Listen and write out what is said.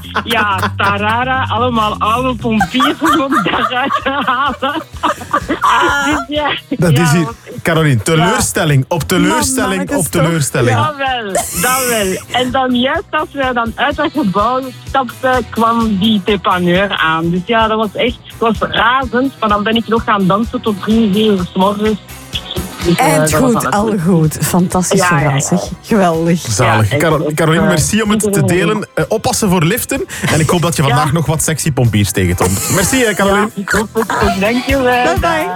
ja, tarara, allemaal oude pompiers om daaruit te halen. Dus ja, Dat is hier, wat- Caroline, teleurstelling op teleurstelling Mannetjes op teleurstelling. dat wel. En dan juist als we dan uit dat gebouw stapten, kwam die tepaneur aan. Dus ja, dat was echt, het was razend. Maar dan ben ik nog gaan dansen tot 3 uur 's morgens. Dus, En dat was goed, alles al goed. Fantastisch Ja, verhaal, ja. zeg. Geweldig. Zalig. Ja, Caroline, merci om het te iedereen- delen. Oppassen voor liften. En ik hoop dat je vandaag nog wat sexy pompiers tegenkomt. Merci, Caroline. Ja, ik hoop het. Dankjewel. Bye bye.